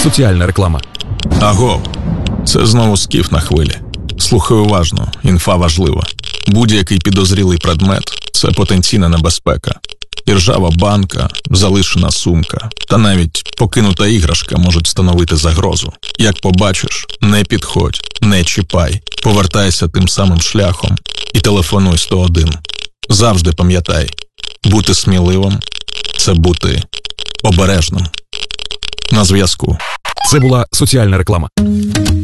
соціальна реклама. Агов, це знову Скіф на хвилі. Слухай уважно, інфа важлива. Будь-який підозрілий предмет – це потенційна небезпека. Іржава банка, залишена сумка та навіть покинута іграшка можуть становити загрозу. Як побачиш, не підходь, не чіпай, повертайся тим самим шляхом і телефонуй 101. Завжди пам'ятай, бути сміливим – це бути обережним. На зв'язку. Це була соціальна реклама.